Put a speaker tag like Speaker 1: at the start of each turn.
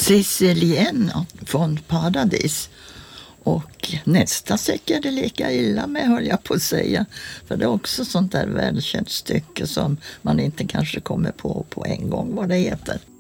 Speaker 1: Sicilienne från Paradis. Och nästa säker det lika illa med, höll jag på att säga. För det är också sånt där välkänt stycke som man inte kanske kommer på en gång vad det heter.